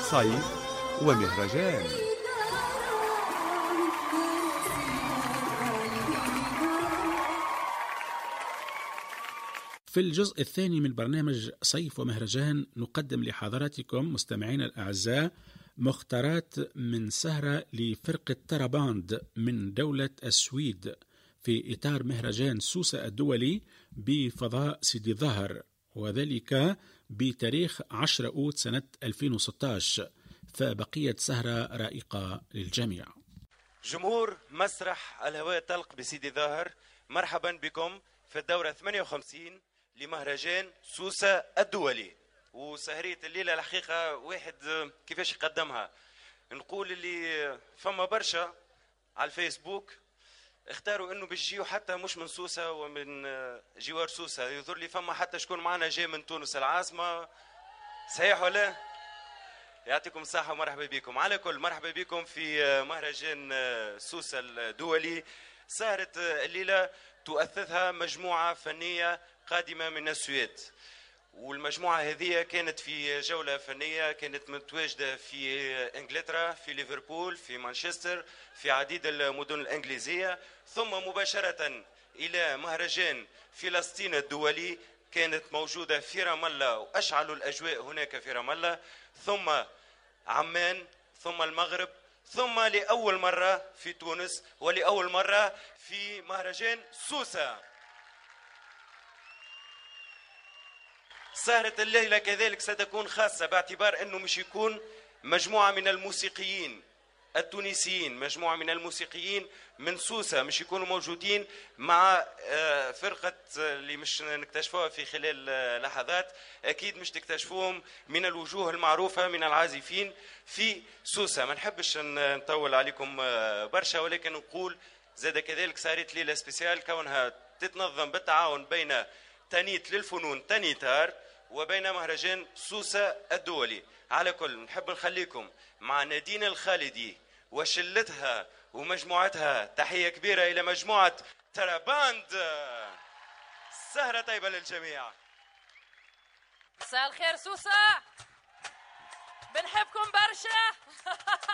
صيف ومهرجان. في الجزء الثاني من برنامج صيف ومهرجان نقدم لحضراتكم مستمعينا الأعزاء مختارات من سهرة لفرقة تراباند من دولة السويد في إطار مهرجان سوسة الدولي بفضاء سيدي ظهر، وذلك بتاريخ 10 أوت سنة 2016. فبقية سهرة رائقة للجميع. جمهور مسرح الهواء الطلق بسيدي ظاهر، مرحبا بكم في الدورة 58 لمهرجان سوسة الدولي. وسهرية الليلة الحقيقة واحد كيفاش يقدمها، نقول اللي فما برشا على الفيسبوك اختاروا انه بيجيو حتى مش من سوسة ومن جوار سوسة. يظهر لي فما حتى شكون معنا جاي من تونس العاصمة، صحيح ولا؟ يعطيكم الصحة ومرحبا بكم. على كل مرحبا بكم في مهرجان سوسة الدولي. سهرة الليلة تؤثثها مجموعة فنية قادمة من السويد، والمجموعة هذه كانت في جولة فنية كانت متواجدة في انجلترا، في ليفربول، في مانشستر، في عديد المدن الانجليزية، ثم مباشرة الى مهرجان فلسطين الدولي كانت موجودة في رام الله واشعلوا الاجواء هناك في رام الله، ثم عمان، ثم المغرب، ثم لأول مرة في تونس، ولأول مرة في مهرجان سوسة. سهرة الليلة كذلك ستكون خاصة باعتبار أنه مش يكون مجموعة من الموسيقيين التونسيين، مجموعة من الموسيقيين من سوسة مش يكونوا موجودين مع فرقة اللي مش نكتشفوها في خلال لحظات، أكيد مش تكتشفوهم من الوجوه المعروفة من العازفين في سوسة. ما نحبش نطول عليكم برشا، ولكن نقول زاد كذلك صارت ليلة سبيسيال كونها تتنظم بالتعاون بين تانيت للفنون تانيتار وبين مهرجان سوسة الدولي. على كل نحب نخليكم مع نادين الخالدي وشلتها ومجموعتها. تحية كبيرة إلى مجموعة تراباند. سهرة طيبة للجميع. مساء الخير سوسة، بنحبكم برشا.